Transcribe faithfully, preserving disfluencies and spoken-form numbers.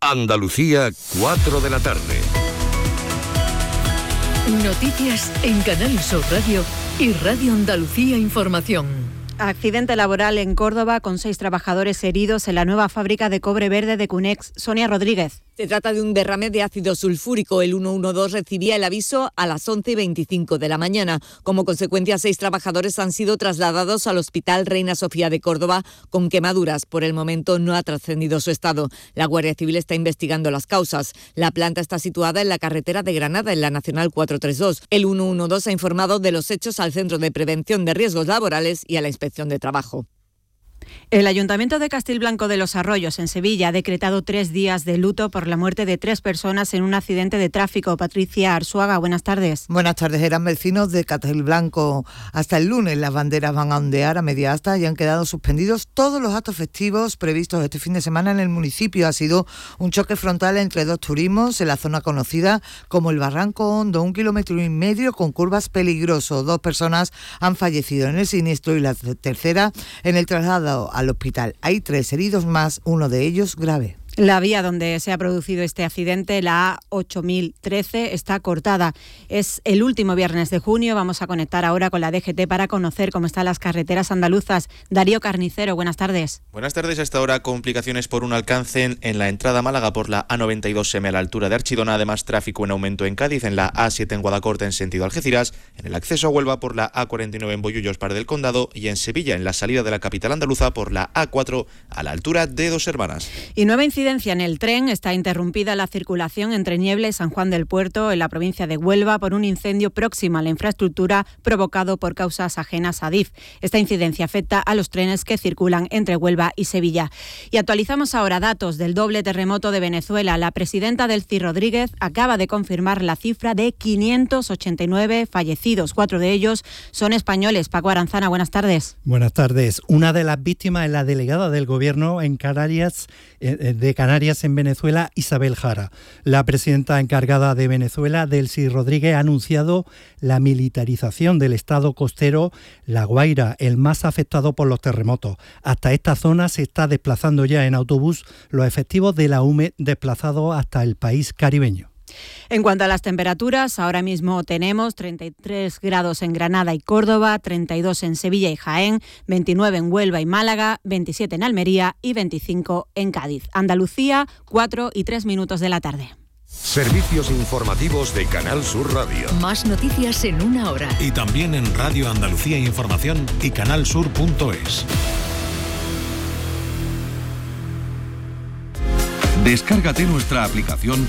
Andalucía, cuatro de la tarde. Noticias en Canal Sur Radio y Radio Andalucía Información. Accidente laboral en Córdoba con seis trabajadores heridos en la nueva fábrica de cobre verde de Cunex. Sonia Rodríguez. Se trata de un derrame de ácido sulfúrico. El ciento doce recibía el aviso a las once y veinticinco de la mañana. Como consecuencia, seis trabajadores han sido trasladados al Hospital Reina Sofía de Córdoba con quemaduras. Por el momento no ha trascendido su estado. La Guardia Civil está investigando las causas. La planta está situada en la carretera de Granada, en la Nacional cuatrocientos treinta y dos. El ciento doce ha informado de los hechos al Centro de Prevención de Riesgos Laborales y a la Inspección de Trabajo. El Ayuntamiento de Castilblanco de los Arroyos, en Sevilla, ha decretado tres días de luto por la muerte de tres personas en un accidente de tráfico. Patricia Arzuaga, buenas tardes. Buenas tardes. Eran vecinos de Castilblanco. Hasta el lunes las banderas van a ondear a media asta y han quedado suspendidos todos los actos festivos previstos este fin de semana en el municipio. Ha sido un choque frontal entre dos turismos en la zona conocida como el Barranco Hondo, un kilómetro y medio con curvas peligroso. Dos personas han fallecido en el siniestro y la tercera en el traslado al hospital. Hay tres heridos más, uno de ellos grave. La vía donde se ha producido este accidente, la A ocho mil trece, está cortada. Es el último viernes de junio. Vamos a conectar ahora con la D G T para conocer cómo están las carreteras andaluzas. Darío Carnicero, buenas tardes. Buenas tardes. Hasta ahora complicaciones por un alcance en, en la entrada a Málaga por la A noventa y dos M a la altura de Archidona. Además, tráfico en aumento en Cádiz, en la A siete en Guadacorte en sentido Algeciras, en el acceso a Huelva por la A cuarenta y nueve en Bollullos Par del Condado y en Sevilla en la salida de la capital andaluza por la A cuatro a la altura de Dos Hermanas. Y nueva incidencia en el tren. Está interrumpida la circulación entre Niebla y San Juan del Puerto en la provincia de Huelva por un incendio próximo a la infraestructura provocado por causas ajenas a Adif. Esta incidencia afecta a los trenes que circulan entre Huelva y Sevilla. Y actualizamos ahora datos del doble terremoto de Venezuela. La presidenta Delcy Rodríguez acaba de confirmar la cifra de quinientos ochenta y nueve fallecidos. Cuatro de ellos son españoles. Paco Aranzana, buenas tardes. Buenas tardes. Una de las víctimas es la delegada del Gobierno en Canarias, de Canarias en Venezuela, Isabel Jara. La presidenta encargada de Venezuela, Delcy Rodríguez, ha anunciado la militarización del estado costero La Guaira, el más afectado por los terremotos. Hasta esta zona se está desplazando ya en autobús los efectivos de la U M E desplazados hasta el país caribeño. En cuanto a las temperaturas, ahora mismo tenemos treinta y tres grados en Granada y Córdoba, treinta y dos en Sevilla y Jaén, veintinueve en Huelva y Málaga, veintisiete en Almería y veinticinco en Cádiz. Andalucía, cuatro y tres minutos de la tarde. Servicios informativos de Canal Sur Radio. Más noticias en una hora. Y también en Radio Andalucía Información y canalsur punto es. Descárgate nuestra aplicación